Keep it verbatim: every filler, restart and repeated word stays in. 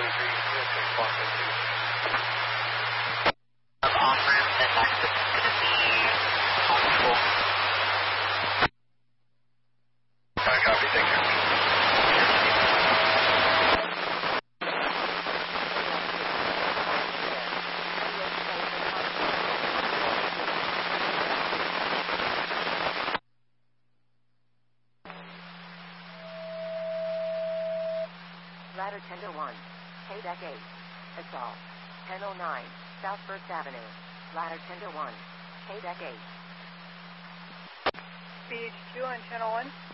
Of off-ramp, that access is going to be possible. I copy, thank you. Ladder ten to one, K-Deck eight, assault, ten oh nine, South First Avenue, Ladder ten to one, K-Deck eight. B H two on channel one.